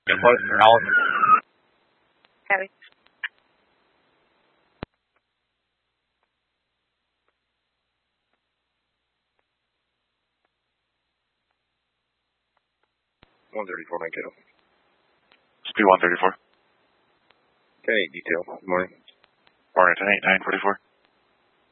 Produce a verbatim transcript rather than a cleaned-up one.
Close for Allison. Heavy. one thirty-four, Mankato. Speed one thirty-four. ten eight detail. Good morning. Morning, ten eight, nine forty-four.